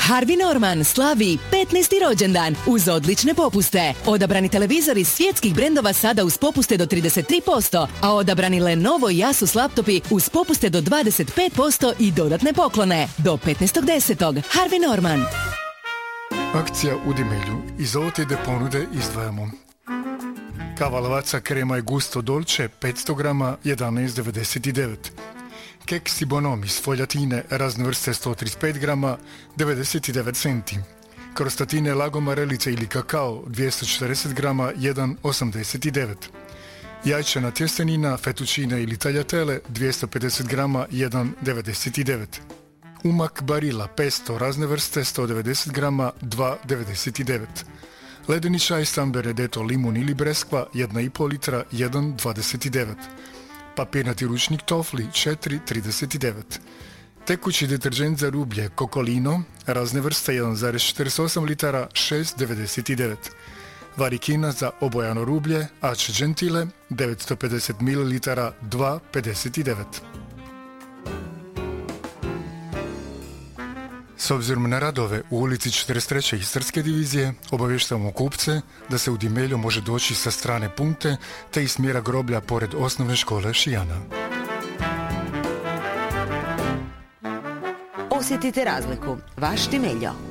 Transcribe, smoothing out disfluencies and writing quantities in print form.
Harvey Norman slavi 15. rođendan uz odlične popuste. Odabrani televizori svjetskih brendova sada uz popuste do 33%, a odabrani Lenovo i Asus laptopi uz popuste do 25% i dodatne poklone. Do 15.10. Harvey Norman. Akcija u Dimelju. Iz OTD ponude izdvajamo kava Lavazza krema je gusto dolce 500 grama 11,99. Keksi Bonomi s foljatine razne vrste 135 grama 99 centi. Krostatine Lagomarelice ili kakao 240 grama 1,89. Jajčana tjestenina, fettuccine ili tagliatelle 250 grama 1,99. Umak Barilla pesto razne vrste 190 grama 2,99. Ledeni čaj San Benedetto limun ili breskva 1,5 litra 1,29. Papirnati ručnik Tofli 4,39. Tekući deterđent za rublje Kokolino razne vrste 1,48 litara 6,99. Varikina za obojano rublje Ace Gentile 950 ml 2,59. S obzirom na radove u ulici 43. Istarske divizije, obavještavamo kupce da se u Dimelju može doći sa strane Punkte te iz smjera groblja pored osnovne škole Šijana. Osjetite razliku. Vaš Dimeljo.